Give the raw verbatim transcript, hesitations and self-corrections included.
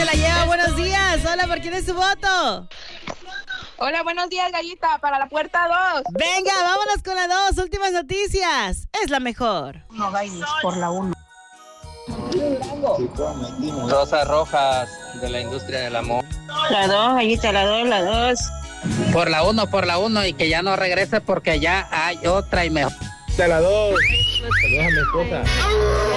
la lleva? Buenos días. Hola, ¿por quién es su voto? Hola, buenos días, Gallita, para la puerta dos. Venga, vámonos con la dos. Últimas noticias. Es la mejor. No, Gallis, por la uno. Rosas rojas de la industria del amor. La dos, Gallita, la dos, la dos. Por la uno, por la uno y que ya no regrese porque ya hay otra y mejor. De la dos. Saludos a mi esposa.